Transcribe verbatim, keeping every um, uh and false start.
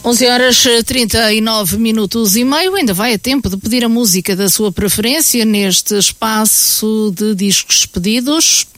onze horas trinta e nove minutos e meio, ainda vai a tempo de pedir a música da sua preferência neste espaço de discos pedidos.